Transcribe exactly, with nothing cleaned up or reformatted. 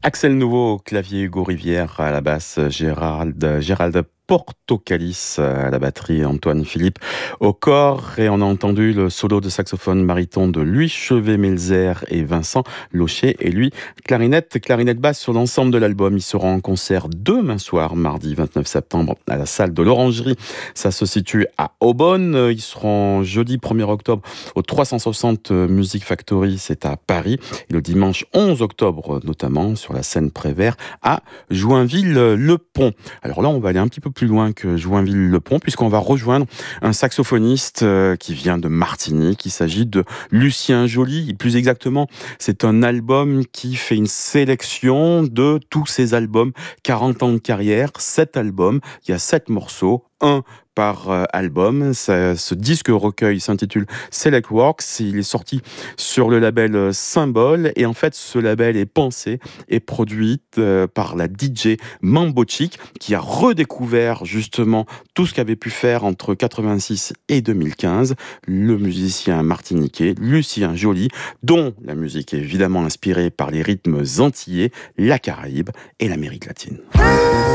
Axel Nouveau au clavier, Hugo Rivière à la basse, Gérald, Gérald Portocalis à la batterie, Antoine Philippe au corps. Et on a entendu le solo de saxophone baryton de Louis Chevet-Melzer et Vincent Locher. Et lui, clarinette, clarinette basse sur l'ensemble de l'album. Il sera en concert demain soir, mardi vingt-neuf septembre, à la salle de l'Orangerie. Ça se situe à Aubonne. Ils seront jeudi premier octobre au trois cent soixante Music Factory, c'est à Paris. Et le dimanche onze octobre, notamment, sur la scène Prévert à Joinville-le-Pont. Alors là, on va aller un petit peu plus loin que Joinville-le-Pont, puisqu'on va rejoindre un saxophoniste qui vient de Martinique. Il s'agit de Lucien Joly. Plus exactement, c'est un album qui fait une sélection de tous ses albums. quarante ans de carrière, sept albums, il y a sept morceaux, un par euh, album. Ça, ce disque recueil s'intitule Select Works. Il est sorti sur le label Symbole. Et en fait, ce label est pensé et produit euh, par la D J Mambo Chick, qui a redécouvert justement tout ce qu'avait pu faire entre quatre-vingt-six et deux mille quinze le musicien martiniquais Lucien Joly, dont la musique est évidemment inspirée par les rythmes antillais, la Caraïbe et l'Amérique latine.